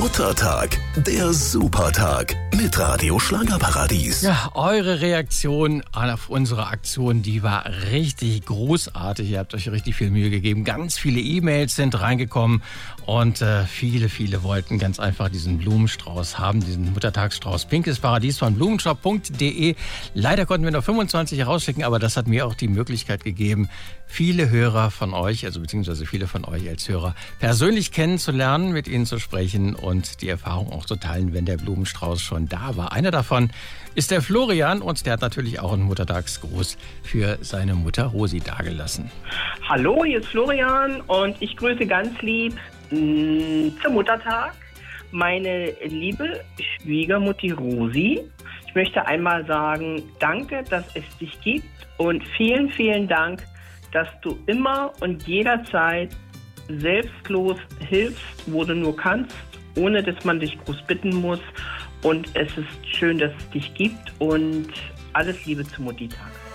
Muttertag, der Supertag mit Radio Schlagerparadies. Ja, eure Reaktion auf unsere Aktion, die war richtig großartig. Ihr habt euch richtig viel Mühe gegeben. Ganz viele E-Mails sind reingekommen und viele wollten ganz einfach diesen Blumenstrauß haben, diesen Muttertagsstrauß. Pinkes Paradies von blumenshop.de. Leider konnten wir nur 25 herausschicken, aber das hat mir auch die Möglichkeit gegeben, viele Hörer von euch, also beziehungsweise viele von euch als Hörer, persönlich kennenzulernen, mit ihnen zu sprechen und die Erfahrung auch zu teilen, wenn der Blumenstrauß schon da war. Einer davon ist der Florian und der hat natürlich auch einen Muttertagsgruß für seine Mutter Rosi dagelassen. Hallo, hier ist Florian und ich grüße ganz lieb zum Muttertag meine liebe Schwiegermutti Rosi. Ich möchte einmal sagen, danke, dass es dich gibt und vielen Dank, dass du immer und jederzeit selbstlos hilfst, wo du nur kannst, ohne dass man dich groß bitten muss. Und es ist schön, dass es dich gibt und alles Liebe zum Mutti-Tag.